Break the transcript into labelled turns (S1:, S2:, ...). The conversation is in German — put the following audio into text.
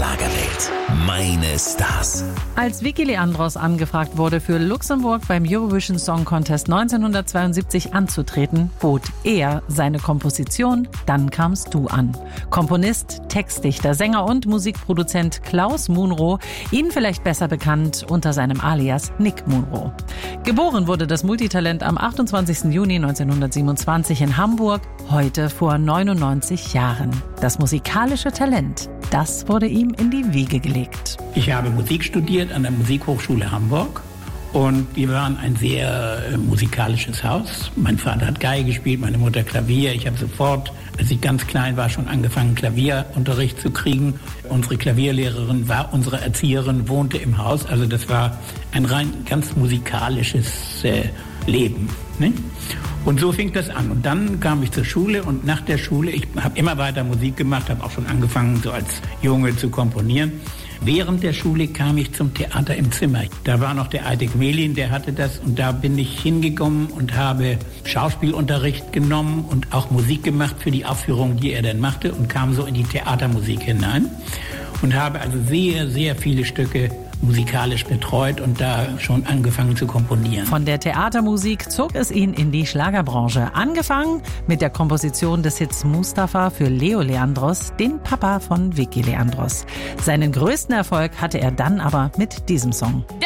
S1: Schlagerwelt. Meine Stars.
S2: Als Vicky Leandros angefragt wurde, für Luxemburg beim Eurovision Song Contest 1972 anzutreten, bot er seine Komposition Dann kamst du an. Komponist, Textdichter, Sänger und Musikproduzent Klaus Munro, Ihnen vielleicht besser bekannt unter seinem Alias Nick Munro. Geboren wurde das Multitalent am 28. Juni 1927 in Hamburg, heute vor 99 Jahren. Das musikalische Talent, das wurde ihm in die Wiege gelegt.
S3: Ich habe Musik studiert an der Musikhochschule Hamburg und wir waren ein sehr musikalisches Haus. Mein Vater hat Geige gespielt, meine Mutter Klavier. Ich habe sofort, als ich ganz klein war, schon angefangen, Klavierunterricht zu kriegen. Unsere Klavierlehrerin war unsere Erzieherin, wohnte im Haus. Also das war ein rein ganz musikalisches Leben. Ne? Und so fing das an. Und dann kam ich zur Schule und nach der Schule, ich habe immer weiter Musik gemacht, habe auch schon angefangen, so als Junge zu komponieren. Während der Schule kam ich zum Theater im Zimmer. Da war noch der alte Gmelin, der hatte das. Und da bin ich hingekommen und habe Schauspielunterricht genommen und auch Musik gemacht für die Aufführungen, die er dann machte. Und kam so in die Theatermusik hinein. Und habe also sehr, sehr viele Stücke musikalisch betreut und da schon angefangen zu komponieren.
S2: Von der Theatermusik zog es ihn in die Schlagerbranche. Angefangen mit der Komposition des Hits Mustafa für Leo Leandros, den Papa von Vicky Leandros. Seinen größten Erfolg hatte er dann aber mit diesem Song.